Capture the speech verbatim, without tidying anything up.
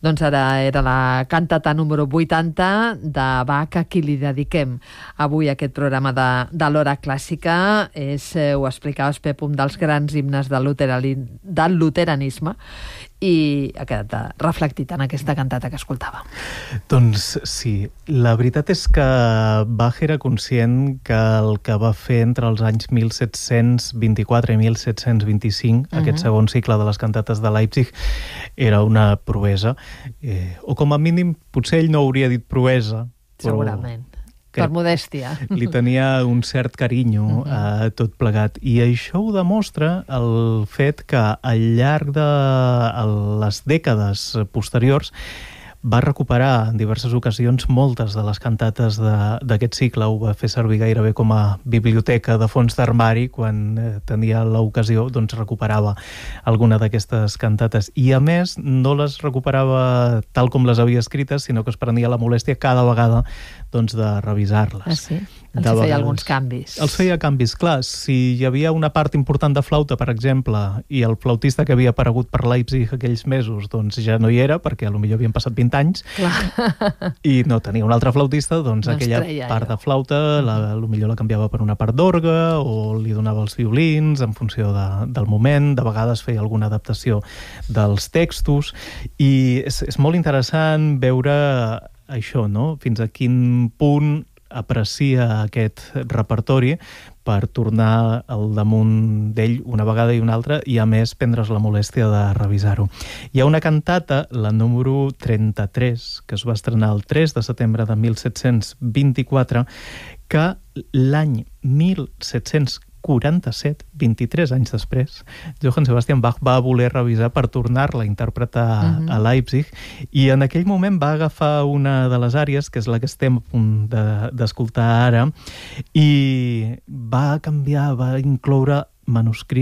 Doncs ara era la cantata número vuitanta de Bach, a qui li dediquem avui aquest programa de, de l'Hora Clàssica. És, eh, ho explicaves, Pep, un dels grans himnes del, luterali, del luteranisme, i ha quedat reflectit en aquesta cantata que escoltava. Doncs sí, la veritat és que Bach era conscient que el que va fer entre els anys mil set-cents vint-i-quatre i mil set-cents vint-i-cinc, uh-huh. aquest segon cicle de les cantates de Leipzig, era una proesa. Eh, o com a mínim, potser ell no hauria dit proesa. Segurament. Per modèstia. Li tenia un cert carinyo uh-huh. a tot plegat. I això ho demostra el fet que al llarg de les dècades posteriors va recuperar en diverses ocasions moltes de les cantates d'aquest cicle. Ho va fer servir gairebé com a biblioteca de fons d'armari. Quan eh, tenia l'ocasió, doncs recuperava alguna d'aquestes cantates. I a més, no les recuperava tal com les havia escrites, sinó que es prenia la molèstia cada vegada doncs, de revisar-les. Ah, sí? Els feia vegades alguns canvis. Els feia canvis, clar. Si hi havia una part important de flauta, per exemple, i el flautista que havia aparegut per Leipzig aquells mesos, doncs ja no hi era, perquè potser havien passat vint anys, clar. I no tenia un altre flautista, doncs, doncs aquella part allò. de flauta la, potser la canviava per una part d'orgue, o li donava els violins en funció de, del moment. De vegades feia alguna adaptació dels textos, i és, és molt interessant veure això, no? Fins a quin punt aprecia aquest repertori per tornar al damunt d'ell una vegada i una altra, i a més prendre's la molèstia de revisar-ho. Hi ha una cantata, la número trenta-tres, que es va estrenar el tres de setembre de mil set-cents vint-i-quatre, que l'any mil set-cents quaranta-set, vint-i-tres anys després, Johann Sebastian Bach va voler revisar per tornar-la a interpretar uh-huh. a Leipzig, i en aquell moment va agafar una de les àrees, que és la que estem a punt d'escoltar ara, i va canviar, va incloure manuscrits